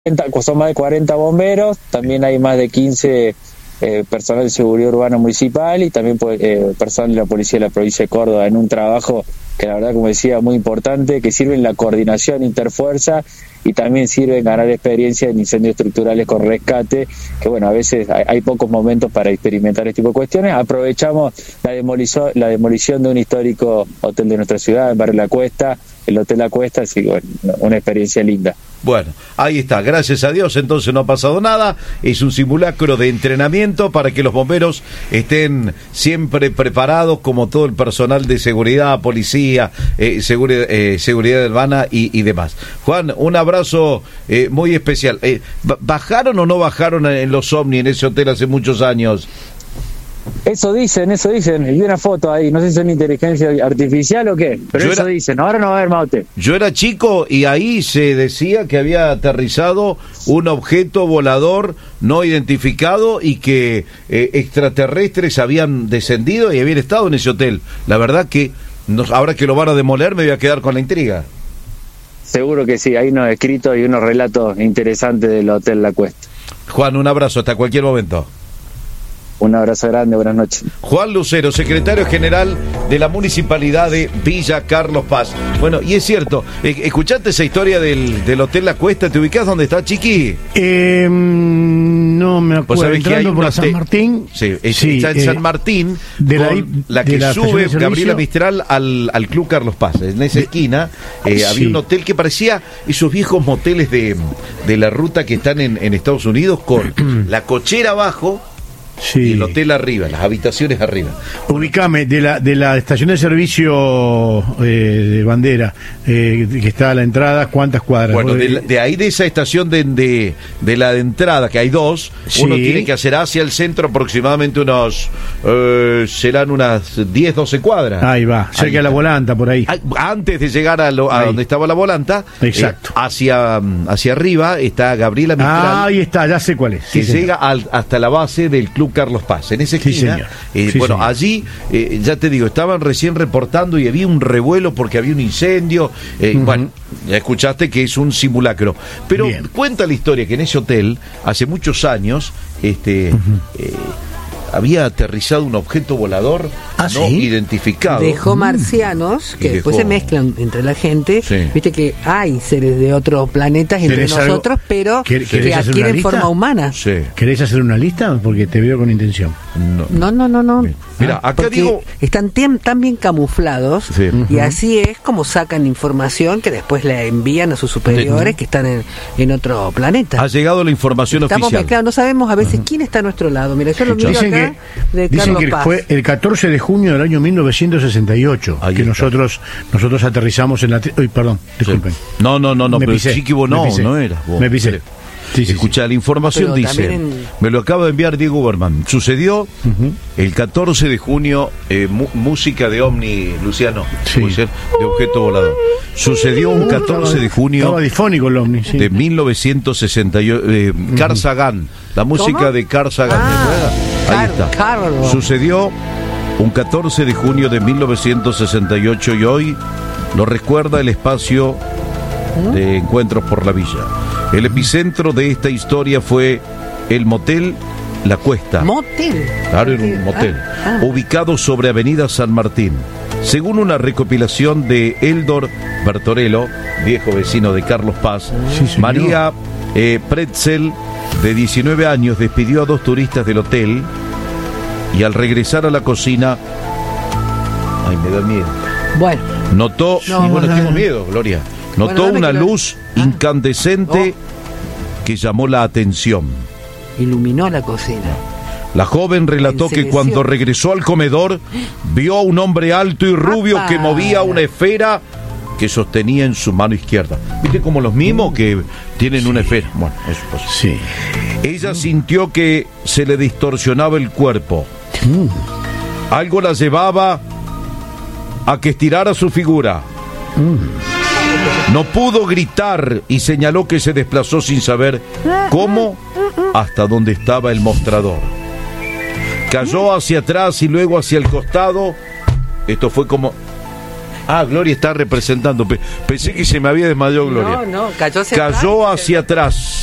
son más de 40 bomberos, también hay más de 15 personal de seguridad urbana municipal y también personal de la policía de la provincia de Córdoba, en un trabajo que la verdad, como decía, muy importante, que sirve en la coordinación interfuerza y también sirve en ganar experiencia en incendios estructurales con rescate, que bueno, a veces hay pocos momentos para experimentar este tipo de cuestiones. Aprovechamos la demolición de un histórico hotel de nuestra ciudad, en Barrio La Cuesta, el Hotel La Cuesta, así que bueno, una experiencia linda. Bueno, ahí está, gracias a Dios, entonces no ha pasado nada, es un simulacro de entrenamiento para que los bomberos estén siempre preparados, como todo el personal de seguridad, policía, seguridad urbana y demás. Juan, un abrazo muy especial. ¿Bajaron o no bajaron en los ovni en ese hotel hace muchos años? Eso dicen, vi una foto ahí, no sé si es inteligencia artificial o qué, pero dicen, ahora no va a haber más hotel. Yo era chico y ahí se decía que había aterrizado un objeto volador no identificado y que extraterrestres habían descendido y habían estado en ese hotel. La verdad que ahora que lo van a demoler me voy a quedar con la intriga. Seguro que sí, hay unos escritos y unos relatos interesantes del Hotel La Cuesta. Juan, un abrazo, hasta cualquier momento. Un abrazo grande, buenas noches. Juan Lucero, secretario general de la Municipalidad de Villa Carlos Paz. Bueno, y es cierto, ¿escuchaste esa historia del Hotel La Cuesta? ¿Te ubicás dónde está, Chiqui? No me acuerdo, entrando por San Martín. Sí, está en San Martín, la que sube Gabriela Mistral al Club Carlos Paz. En esa esquina había un hotel que parecía esos viejos moteles de la ruta que están en Estados Unidos, con la cochera abajo. Sí. Y el hotel arriba, las habitaciones arriba. Ubicame, de la estación de servicio de Bandera, que está a la entrada, ¿cuántas cuadras? Bueno, de ahí de esa estación de la de entrada, que hay dos, sí. Uno tiene que hacer hacia el centro aproximadamente serán unas 10, 12 cuadras. Ahí va, cerca de la volanta, por ahí. Antes de llegar a donde estaba la volanta, exacto. Hacia arriba está Gabriela Mistral. Ahí está, ya sé cuál es. Que llega hasta la base del Club Carlos Paz, en esa esquina. Sí, bueno, señor. Allí, ya te digo, estaban recién reportando y había un revuelo porque había un incendio. Bueno, ya escuchaste que es un simulacro. Pero cuenta la historia que en ese hotel, hace muchos años, había aterrizado un objeto volador no identificado. Dejó marcianos que después se mezclan entre la gente. Sí. Viste que hay seres de otros planetas entre nosotros, pero que adquieren forma humana. Sí. ¿Querés hacer una lista? Porque te veo con intención. No. Mira, acá digo, están tan bien camuflados, y así es como sacan información que después la envían a sus superiores que están en otro planeta. Ha llegado la información oficial. Mezclados, no sabemos a veces quién está a nuestro lado. Mira, yo lo miro acá. Dicen que fue el 14 de junio del año 1968 que nosotros aterrizamos en la... Perdón, disculpen. No, pero Chiqui, vos no eras vos. Me pisé. Sí, escuchá, la información dice, me lo acaba de enviar Diego Berman, sucedió el 14 de junio, música de ovni, Luciano, de objeto volador. Sucedió un 14 de junio estaba difónico el ovni, de 1968, Carl Sagan, la música de Carl Sagan, ahí está. Sucedió un 14 de junio de 1968 y hoy lo recuerda el espacio de Encuentros por la Villa. El epicentro de esta historia fue el motel La Cuesta. ¿Motel? Claro, era un motel. Ubicado sobre Avenida San Martín. Según una recopilación de Eldor Bertorello, viejo vecino de Carlos Paz, María Pretzel, de 19 años, despidió a 2 turistas del hotel y al regresar a la cocina... Ay, me da miedo. Bueno. Notó... tengo miedo, Gloria. Notó una luz incandescente que llamó la atención. Iluminó la cocina. La joven relató que cuando regresó al comedor vio a un hombre alto y rubio que movía una esfera que sostenía en su mano izquierda. ¿Viste como los mimos que tienen una esfera? Bueno, eso pues. Sí. Ella sintió que se le distorsionaba el cuerpo. Algo la llevaba a que estirara su figura. No pudo gritar y señaló que se desplazó sin saber cómo hasta donde estaba el mostrador. Cayó hacia atrás y luego hacia el costado. Esto fue como... Gloria está representando. Pensé que se me había desmayado Gloria. No, cayó hacia atrás